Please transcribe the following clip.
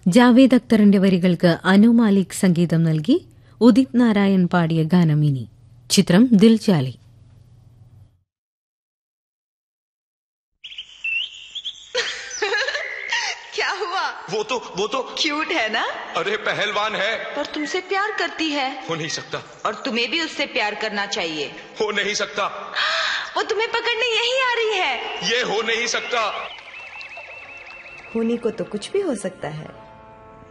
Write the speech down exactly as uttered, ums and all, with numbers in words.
ജാവേദ് അക്തറിന്റെ വരികൾക്ക് അനു മാലിക് സംഗീതം നൽകി ഉദിത് നാരായൺ പാടിയ ഗാനം ഇനി. ചിത്രം ദിൽ ചാലി. क्या हुआ? वो तो वो तो क्यूट है ना? अरे पहलवान है. पर तुमसे प्यार करती है. हो नहीं सकता. और तुम्हें भी उससे प्यार करना चाहिए. हो नहीं सकता. वो तुम्हें पकड़ने यही आ रही है. ये हो नहीं सकता. होने को तो कुछ भी हो सकता है.